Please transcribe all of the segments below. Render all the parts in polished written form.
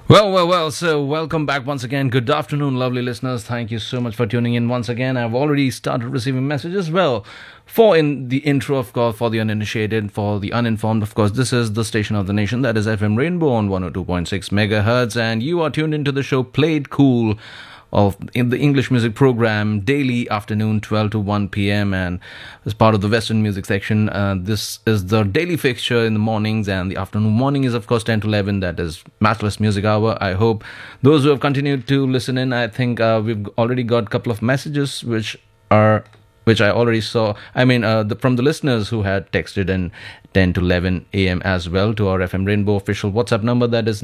Well. So, welcome back once again. Good afternoon, lovely listeners. Thank you so much for tuning in once again. I've already started receiving messages. Well, for in the intro, of course, for the uninitiated, for the uninformed, of course, this is the station of the nation. That is FM Rainbow on 102.6 megahertz, and you are tuned into the show Played Cool of in the English music program daily afternoon 12 to 1 p.m. and as part of the Western music section. This is the daily fixture in the mornings, and the afternoon morning is of course 10 to 11. That is Matchless Music Hour. I hope those who have continued to listen in, I think we've already got a couple of messages which I already saw. I mean, from the listeners who had texted in 10 to 11 a.m. as well to our FM Rainbow official WhatsApp number. That is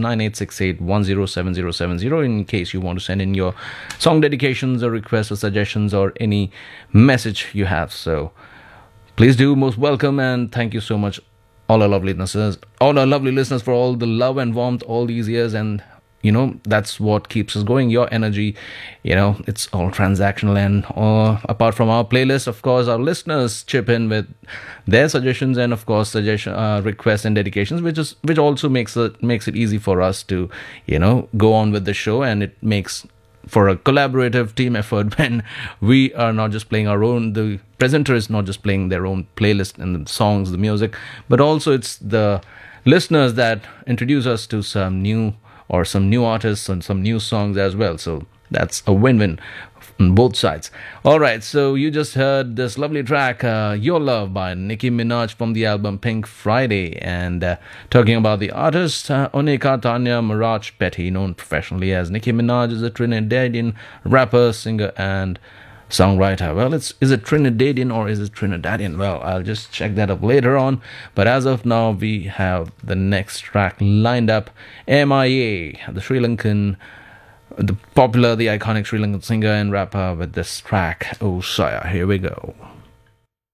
9868107070 in case you want to send in your song dedications or requests or suggestions or any message you have. So please do, most welcome, and thank you so much, all our lovely listeners for all the love and warmth all these years. And that's what keeps us going, your energy. It's all transactional, and apart from our playlist, of course, our listeners chip in with their suggestions and of course requests and dedications, which also makes it easy for us to go on with the show, and it makes for a collaborative team effort when we are not just playing our own, the presenter is not just playing their own playlist and the songs, the music, but also it's the listeners that introduce us to some new artists and some new songs as well. So that's a win-win on both sides. All right, so you just heard this lovely track, Your Love by Nicki Minaj from the album Pink Friday. And talking about the artist, Onika Tanya Maraj Petty, known professionally as Nicki Minaj, is a Trinidadian rapper, singer, and songwriter. Well, is it Trinidadian or is it Trinidadian? Well, I'll just check that up later on. But as of now, we have the next track lined up. MIA, the iconic Sri Lankan singer and rapper with this track, Osaya. Here we go.